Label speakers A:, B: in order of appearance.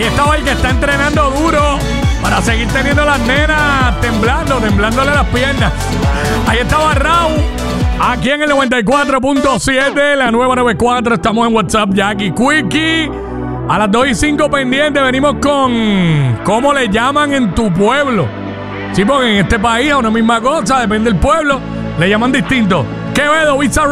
A: estaba el que está entrenando duro para seguir teniendo las nenas temblándole las piernas. Ahí estaba Raúl, aquí en el 94.7, la nueva 94. Estamos en WhatsApp, Jackie Quickie. A las 2:05 pendientes venimos con cómo le llaman en tu pueblo. Sí, porque en este país a una misma cosa, depende del pueblo, le llaman distinto. Quevedo, Bizarrap.